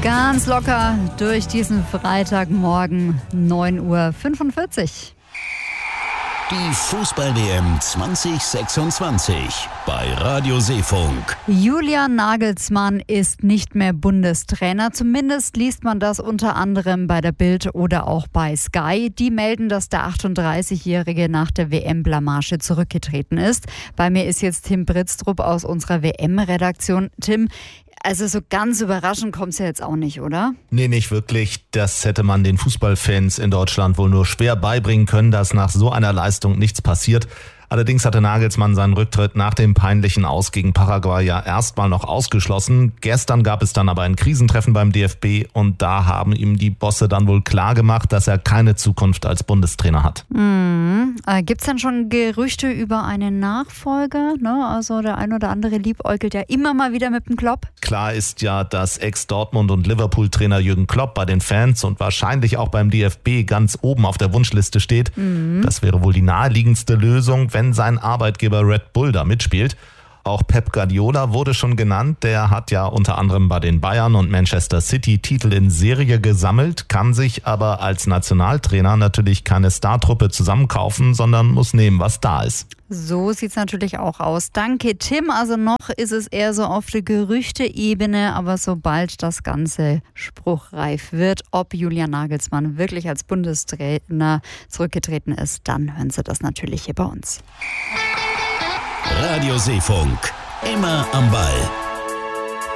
Ganz locker durch diesen Freitagmorgen, 9:45 Uhr. Die Fußball-WM 2026 bei Radio Seefunk. Julian Nagelsmann ist nicht mehr Bundestrainer. Zumindest liest man das unter anderem bei der Bild oder auch bei Sky. Die melden, dass der 38-Jährige nach der WM-Blamage zurückgetreten ist. Bei mir ist jetzt Tim Britztrup aus unserer WM-Redaktion. Tim, also so ganz überraschend kommt es ja jetzt auch nicht, oder? Nee, nicht wirklich. Das hätte man den Fußballfans in Deutschland wohl nur schwer beibringen können, dass nach so einer Leistung nichts passiert. Allerdings hatte Nagelsmann seinen Rücktritt nach dem peinlichen Aus gegen Paraguay ja erstmal noch ausgeschlossen. Gestern gab es dann aber ein Krisentreffen beim DFB und da haben ihm die Bosse dann wohl klar gemacht, dass er keine Zukunft als Bundestrainer hat. Gibt's denn schon Gerüchte über einen Nachfolger? Ne? Also der ein oder andere liebäugelt ja immer mal wieder mit dem Klopp. Klar ist ja, dass Ex-Dortmund- und Liverpool-Trainer Jürgen Klopp bei den Fans und wahrscheinlich auch beim DFB ganz oben auf der Wunschliste steht. Das wäre wohl die naheliegendste Lösung, wenn sein Arbeitgeber Red Bull da mitspielt. Auch Pep Guardiola wurde schon genannt. Der hat ja unter anderem bei den Bayern und Manchester City Titel in Serie gesammelt, kann sich aber als Nationaltrainer natürlich keine Startruppe zusammenkaufen, sondern muss nehmen, was da ist. So sieht's natürlich auch aus. Danke, Tim. Also noch ist es eher so auf der Gerüchteebene, aber sobald das Ganze spruchreif wird, ob Julian Nagelsmann wirklich als Bundestrainer zurückgetreten ist, dann hören Sie das natürlich hier bei uns. Radio Seefunk, immer am Ball.